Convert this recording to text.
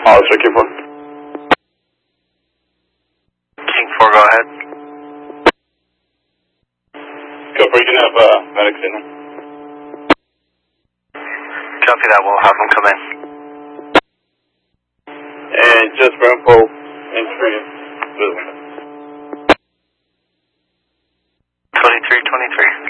Officer King 4. King 4, go ahead. Go for, you can have medics in there. Copy that, we'll have them come in. And just for info, entry is 2323.